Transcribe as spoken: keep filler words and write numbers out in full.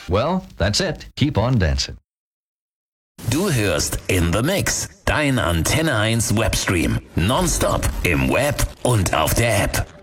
Well, that's it. Keep on dancing. Du hörst In the Mix, dein Antenne eins Webstream. Nonstop im Web und auf der App.